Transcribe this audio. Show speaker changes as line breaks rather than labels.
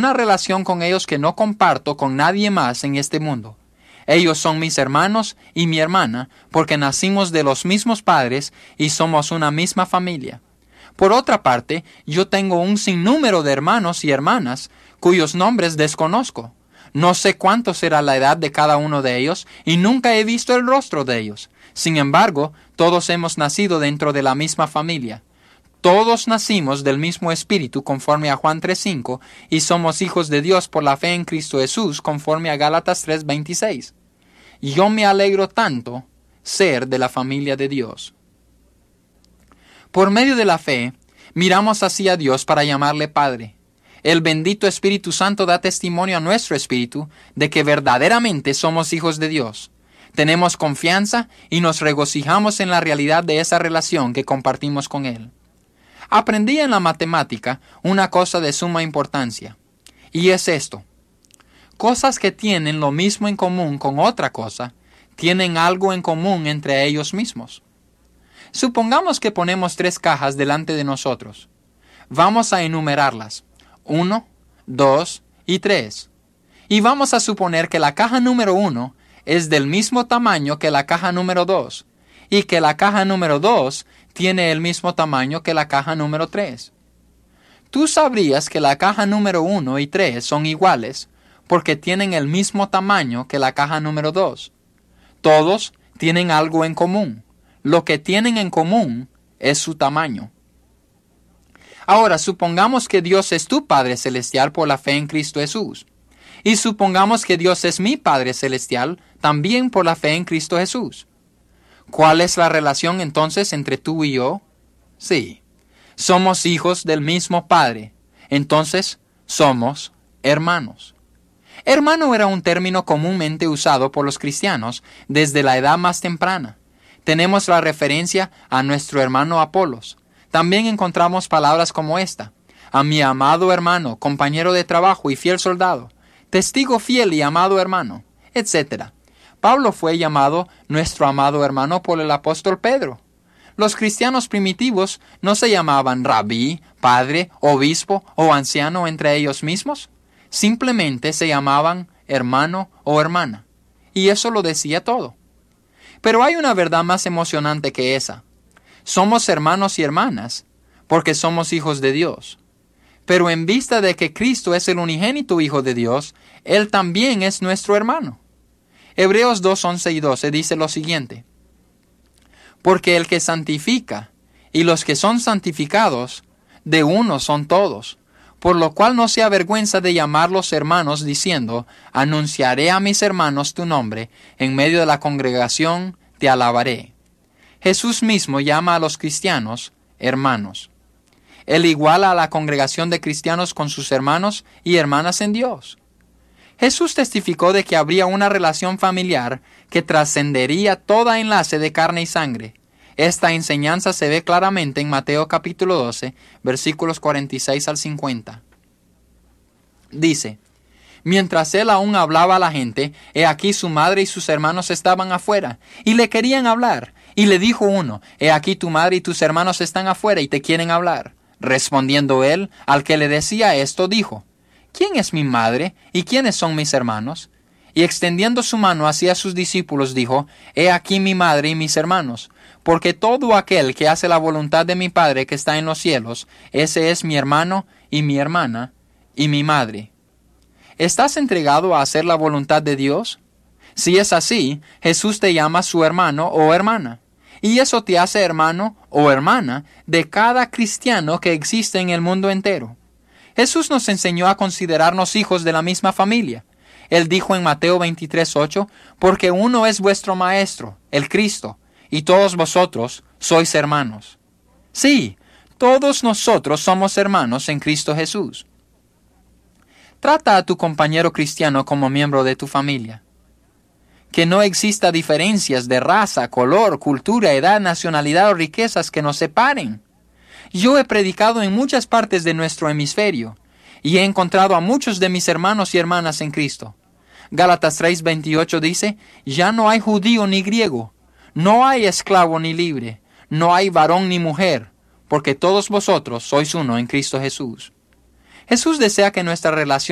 una relación con ellos que no comparto con nadie más en este mundo. Ellos son mis hermanos y mi hermana, porque nacimos de los mismos padres y somos una misma familia. Por otra parte, yo tengo un sinnúmero de hermanos y hermanas cuyos nombres desconozco. No sé cuánto será la edad de cada uno de ellos y nunca he visto el rostro de ellos. Sin embargo, todos hemos nacido dentro de la misma familia. Todos nacimos del mismo espíritu conforme a Juan 3:5 y somos hijos de Dios por la fe en Cristo Jesús conforme a Gálatas 3:26. Yo me alegro tanto ser de la familia de Dios. Por medio de la fe, miramos hacia Dios para llamarle Padre. El bendito Espíritu Santo da testimonio a nuestro espíritu de que verdaderamente somos hijos de Dios. Tenemos confianza y nos regocijamos en la realidad de esa relación que compartimos con Él. Aprendí en la matemática una cosa de suma importancia, y es esto. Cosas que tienen lo mismo en común con otra cosa, tienen algo en común entre ellos mismos. Supongamos que ponemos 3 cajas delante de nosotros. Vamos a enumerarlas. 1, 2 y 3. Y vamos a suponer que la caja número 1 es del mismo tamaño que la caja número 2 y que la caja número 2 tiene el mismo tamaño que la caja número 3. Tú sabrías que la caja número 1 y 3 son iguales porque tienen el mismo tamaño que la caja número 2. Todos tienen algo en común. Lo que tienen en común es su tamaño. Ahora, supongamos que Dios es tu Padre Celestial por la fe en Cristo Jesús. Y supongamos que Dios es mi Padre Celestial también por la fe en Cristo Jesús. ¿Cuál es la relación entonces entre tú y yo? Sí, somos hijos del mismo Padre. Entonces, somos hermanos. Hermano era un término comúnmente usado por los cristianos desde la edad más temprana. Tenemos la referencia a nuestro hermano Apolos. También encontramos palabras como esta: a mi amado hermano, compañero de trabajo y fiel soldado, testigo fiel y amado hermano, etc. Pablo fue llamado nuestro amado hermano por el apóstol Pedro. Los cristianos primitivos no se llamaban rabí, padre, obispo o anciano entre ellos mismos. Simplemente se llamaban hermano o hermana. Y eso lo decía todo. Pero hay una verdad más emocionante que esa. Somos hermanos y hermanas porque somos hijos de Dios. Pero en vista de que Cristo es el unigénito Hijo de Dios, Él también es nuestro hermano. Hebreos 2:11 y 12 dice lo siguiente: porque el que santifica y los que son santificados, de uno son todos, por lo cual no se avergüenza de llamarlos hermanos, diciendo: anunciaré a mis hermanos tu nombre, en medio de la congregación te alabaré. Jesús mismo llama a los cristianos hermanos. Él iguala a la congregación de cristianos con sus hermanos y hermanas en Dios. Jesús testificó de que habría una relación familiar que trascendería toda enlace de carne y sangre. Esta enseñanza se ve claramente en Mateo capítulo 12, versículos 46 al 50. Dice: mientras él aún hablaba a la gente, he aquí su madre y sus hermanos estaban afuera, y le querían hablar. Y le dijo uno: he aquí tu madre y tus hermanos están afuera y te quieren hablar. Respondiendo él, al que le decía esto, dijo: ¿quién es mi madre y quiénes son mis hermanos? Y extendiendo su mano hacia sus discípulos, dijo: he aquí mi madre y mis hermanos, porque todo aquel que hace la voluntad de mi Padre que está en los cielos, ese es mi hermano y mi hermana y mi madre. ¿Estás entregado a hacer la voluntad de Dios? Si es así, Jesús te llama su hermano o hermana. Y eso te hace hermano o hermana de cada cristiano que existe en el mundo entero. Jesús nos enseñó a considerarnos hijos de la misma familia. Él dijo en Mateo 23:8, porque uno es vuestro Maestro, el Cristo, y todos vosotros sois hermanos. Sí, todos nosotros somos hermanos en Cristo Jesús. Trata a tu compañero cristiano como miembro de tu familia. Que no exista diferencias de raza, color, cultura, edad, nacionalidad o riquezas que nos separen. Yo he predicado en muchas partes de nuestro hemisferio y he encontrado a muchos de mis hermanos y hermanas en Cristo. Gálatas 3:28 dice: ya no hay judío ni griego, no hay esclavo ni libre, no hay varón ni mujer, porque todos vosotros sois uno en Cristo Jesús. Jesús desea que nuestra relación